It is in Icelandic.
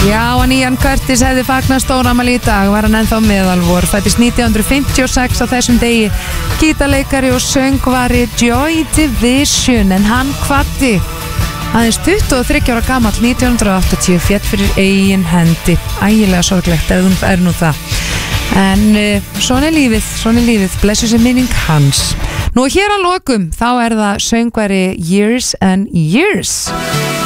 Já, en Ian Curtis hefði fagnað stórafmæli í dag, var hann ennþá meðalvor, fæddist 1956 á þessum degi, gítarleikari og söngvari Joy Division, en hann kvaddi aðeins 23 ára gamall 1980, féll fyrir eigin hendi, ægilega sorglegt er nú það, en svona er lífið, blessu sem minning hans. Nú hér að lokum, þá er það söngvari Years and Years.